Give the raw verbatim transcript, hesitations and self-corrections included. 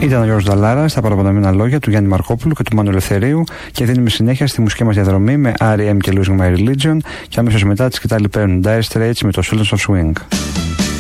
Ήταν ο Γιώργος Νταλάρας στα παραπονεμένα λόγια του Γιάννη Μαρκόπουλου και του Μάνου Ελευθερίου και δίνουμε συνέχεια στη μουσική μας διαδρομή με αρ ι εμ και Losing My Religion και αμέσως μετά τη σκητάλη παίρνουν Dire Straits με το Sultans of Swing.